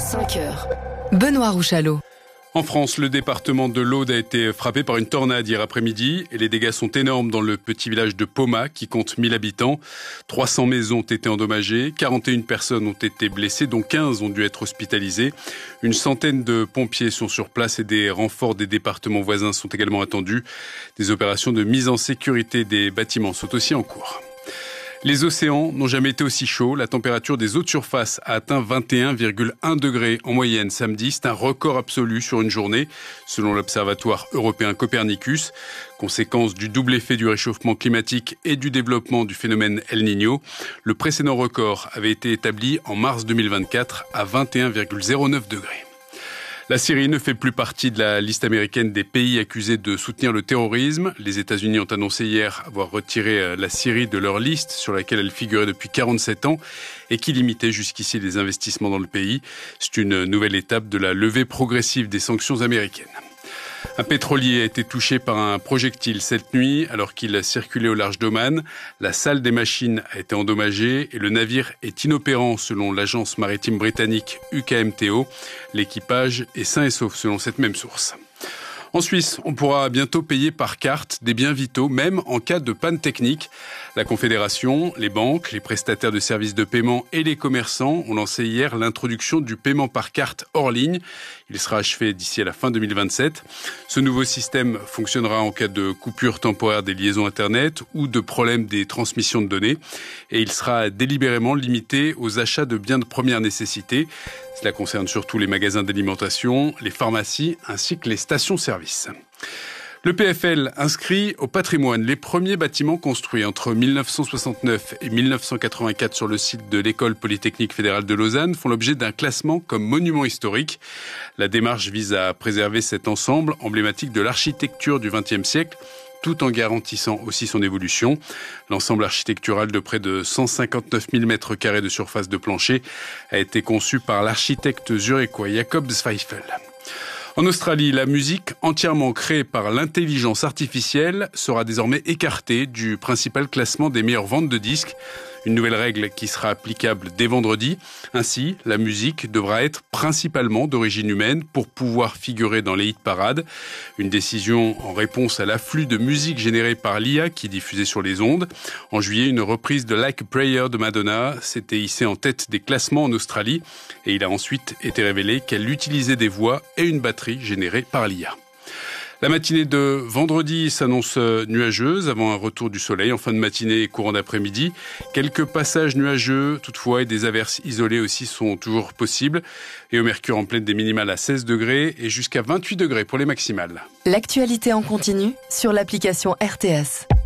5 heures. Benoît Rouchalot. En France, le département de l'Aude a été frappé par une tornade hier après-midi et les dégâts sont énormes dans le petit village de Pomat qui compte 1000 habitants. 300 maisons ont été endommagées, 41 personnes ont été blessées, dont 15 ont dû être hospitalisées. Une centaine de pompiers sont sur place et des renforts des départements voisins sont également attendus. Des opérations de mise en sécurité des bâtiments sont aussi en cours. Les océans n'ont jamais été aussi chauds. La température des eaux de surface a atteint 21,1 degrés en moyenne samedi. C'est un record absolu sur une journée, selon l'Observatoire européen Copernicus. Conséquence du double effet du réchauffement climatique et du développement du phénomène El Niño. Le précédent record avait été établi en mars 2024 à 21,09 degrés. La Syrie ne fait plus partie de la liste américaine des pays accusés de soutenir le terrorisme. Les États-Unis ont annoncé hier avoir retiré la Syrie de leur liste sur laquelle elle figurait depuis 47 ans et qui limitait jusqu'ici les investissements dans le pays. C'est une nouvelle étape de la levée progressive des sanctions américaines. Un pétrolier a été touché par un projectile cette nuit alors qu'il circulait au large d'Oman. La salle des machines a été endommagée et le navire est inopérant selon l'agence maritime britannique UKMTO. L'équipage est sain et sauf selon cette même source. En Suisse, on pourra bientôt payer par carte des biens vitaux, même en cas de panne technique. La Confédération, les banques, les prestataires de services de paiement et les commerçants ont lancé hier l'introduction du paiement par carte hors ligne. Il sera achevé d'ici à la fin 2027. Ce nouveau système fonctionnera en cas de coupure temporaire des liaisons Internet ou de problème des transmissions de données. Et il sera délibérément limité aux achats de biens de première nécessité. Cela concerne surtout les magasins d'alimentation, les pharmacies ainsi que les stations-service. Le PFL inscrit au patrimoine les premiers bâtiments construits entre 1969 et 1984 sur le site de l'École polytechnique fédérale de Lausanne font l'objet d'un classement comme monument historique. La démarche vise à préserver cet ensemble emblématique de l'architecture du XXe siècle, tout en garantissant aussi son évolution. L'ensemble architectural de près de 159 000 mètres carrés de surface de plancher a été conçu par l'architecte zurichois Jakob Zweifel. En Australie, la musique entièrement créée par l'intelligence artificielle sera désormais écartée du principal classement des meilleures ventes de disques. Une nouvelle règle qui sera applicable dès vendredi. Ainsi, la musique devra être principalement d'origine humaine pour pouvoir figurer dans les hit-parades. Une décision en réponse à l'afflux de musique générée par l'IA qui diffusait sur les ondes. En juillet, une reprise de Like a Prayer de Madonna s'était hissée en tête des classements en Australie. Et il a ensuite été révélé qu'elle utilisait des voix et une batterie générée par l'IA. La matinée de vendredi s'annonce nuageuse avant un retour du soleil en fin de matinée et courant d'après-midi. Quelques passages nuageux toutefois et des averses isolées aussi sont toujours possibles. Et au mercure en pleine des minimales à 16 degrés et jusqu'à 28 degrés pour les maximales. L'actualité en continu sur l'application RTS.